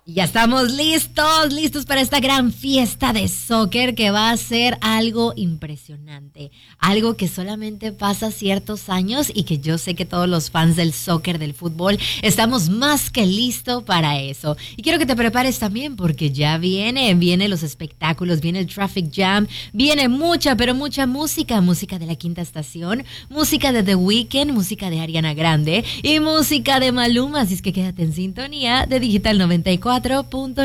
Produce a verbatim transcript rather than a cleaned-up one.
Ya estamos listos, listos para esta gran fiesta de soccer que va a ser algo impresionante, algo que solamente pasa ciertos años y que yo sé que todos los fans del soccer, del fútbol, estamos más que listos para eso. Y quiero que te prepares también porque ya viene, vienen los espectáculos, viene el Traffic Jam, viene mucha, pero mucha música, música de la Quinta Estación, música de The Weeknd, música de Ariana Grande y música de Maluma, así es que quédate en sintonía de Digital noventa y cuatro punto